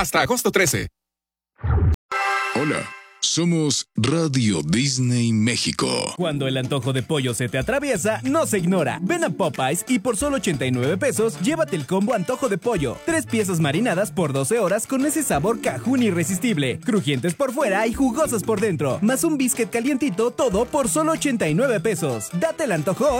hasta agosto 13. Hola, somos Radio Disney México. Cuando el antojo de pollo se te atraviesa, no se ignora. Ven a Popeyes y por solo 89 pesos, llévate el combo antojo de pollo. 3 piezas marinadas por 12 horas con ese sabor cajún irresistible. Crujientes por fuera y jugosas por dentro. Más un biscuit calientito, todo por solo 89 pesos. Date el antojo